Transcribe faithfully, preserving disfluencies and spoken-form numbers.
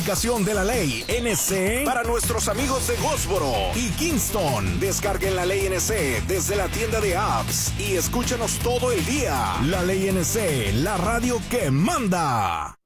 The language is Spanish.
Aplicación de la ley N C para nuestros amigos de Goldsboro y Kingston. Descarguen la ley N C desde la tienda de apps y escúchanos todo el día. La ley N C, la radio que manda.